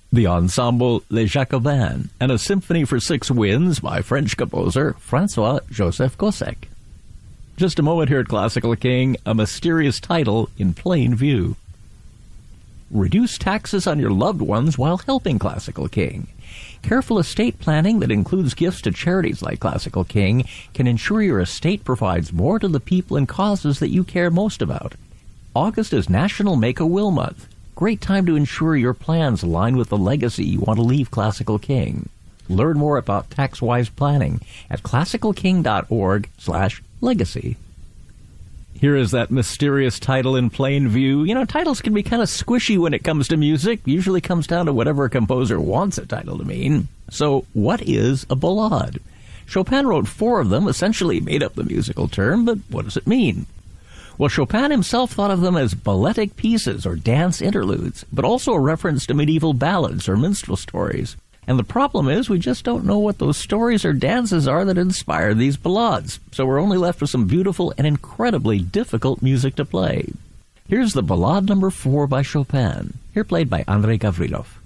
The ensemble Les Jacobins, and a symphony for 6 winds by French composer Francois-Joseph Gossec. Just a moment here at Classical King, a mysterious title in plain view. Reduce taxes on your loved ones while helping Classical King. Careful estate planning that includes gifts to charities like Classical King can ensure your estate provides more to the people and causes that you care most about. August is National Make-A-Will Month. Great time to ensure your plans align with the legacy you want to leave Classical King. Learn more about tax-wise planning at classicalking.org/legacy. Here is that mysterious title in plain view. You know, titles can be kind of squishy when it comes to music. Usually comes down to whatever a composer wants a title to mean. So, what is a ballade? Chopin wrote 4 of them, essentially made up the musical term, but what does it mean? Well, Chopin himself thought of them as balletic pieces or dance interludes, but also a reference to medieval ballads or minstrel stories. And the problem is we just don't know what those stories or dances are that inspire these ballades, so we're only left with some beautiful and incredibly difficult music to play. Here's the Ballade number 4 by Chopin, here played by Andrei Gavrilov.